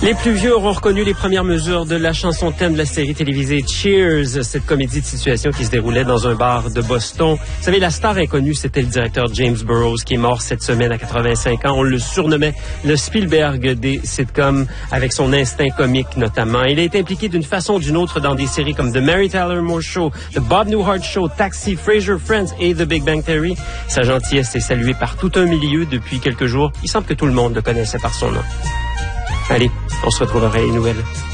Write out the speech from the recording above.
Les plus vieux auront reconnu les premières mesures de la chanson thème de la série télévisée Cheers, cette comédie de situation qui se déroulait dans un bar de Boston. Vous savez, la star inconnue, c'était le directeur James Burrows qui est mort cette semaine à 85 ans. On le surnommait le Spielberg des sitcoms avec son instinct comique notamment. Il a été impliqué d'une façon ou d'une autre dans des séries comme The Mary Tyler Moore Show, The Bob Newhart Show, Taxi, Frasier, Friends et The Big Bang Theory. Sa gentillesse est saluée par tout un milieu depuis quelques jours. Il semble que tout le monde le connaissait par son nom. Allez, on se retrouvera à les nouvelles.